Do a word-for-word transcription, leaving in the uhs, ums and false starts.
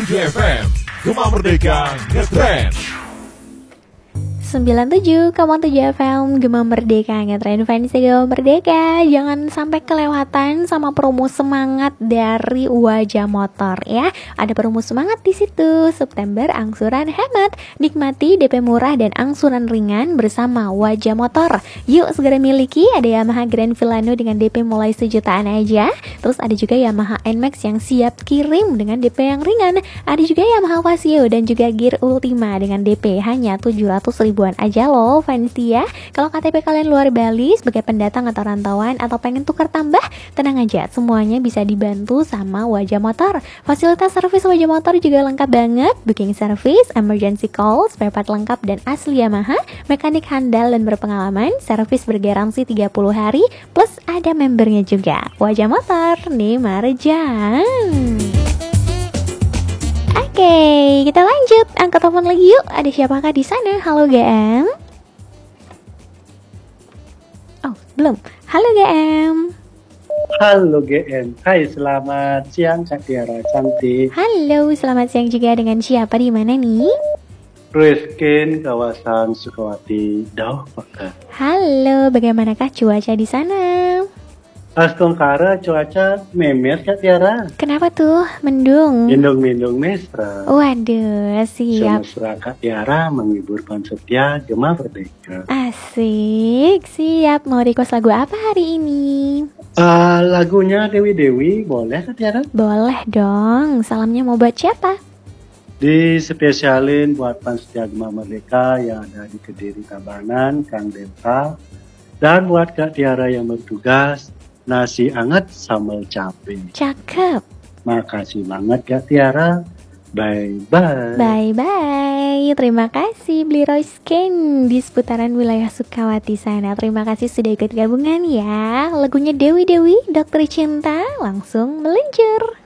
tujuh F M, Gema Merdeka Ngetrend. sembilan puluh tujuh koma tujuh F M Gema Merdeka Ngetrend. Fans Gema Merdeka, jangan sampai kelewatan sama promo semangat dari Wajah Motor ya. Ada promo semangat di situ. September angsuran hemat, nikmati D P murah dan angsuran ringan bersama Wajah Motor. Yuk segera miliki. Ada Yamaha Grand Villano dengan D P mulai sejutaan aja. Terus ada juga Yamaha N Max yang siap kirim dengan D P yang ringan. Ada juga Yamaha Vasio dan juga Gear Ultima dengan D P hanya tujuh ratus ribuan aja loh fans ya. Kalau K T P kalian luar Bali sebagai pendatang atau rantauan atau pengen tukar tambah, tenang aja, semuanya bisa dibantu sama Wajah Motor. Fasilitas servis Wajah Motor juga lengkap banget. Booking service, emergency call, spare part lengkap dan asli Yamaha, mekanik handal dan berpengalaman, servis bergaransi tiga puluh hari, plus ada membernya juga. Wajah Motor nih Marjan. Oke, kita lanjut. Angkat telepon lagi yuk. Ada siapakah di sana? Halo G M. Oh, belum. Halo G M. Halo G M. Hai, selamat siang Kak Tiara cantik. Halo, selamat siang juga. Dengan siapa di mana nih? Ruskin, kawasan Sukawati, Dauh, Pak. Halo, bagaimanakah cuaca di sana? Astongkara cuaca memes Kak Tiara. Kenapa tuh? Mendung. Mindung-mindung mesra. Waduh, siap. Semesra Kak Tiara menghibur setia Gema Merdeka. Asik, siap. Mau request lagu apa hari ini? Uh, lagunya Dewi Dewi, boleh Kak Tiara? Boleh dong. Salamnya mau buat siapa? Dispesialin buat fans setia Gema Merdeka yang ada di Kediri Tabanan, Kang Delta. Dan buat Kak Tiara yang bertugas, nasi anget sambal cabai. Cakep. Makasih banget Kak Tiara. Bye-bye. Bye-bye. Terima kasih Beli Roysken di seputaran wilayah Sukawati sana. Terima kasih sudah ikut gabungan ya. Lagunya Dewi Dewi, Dokter Cinta langsung meluncur.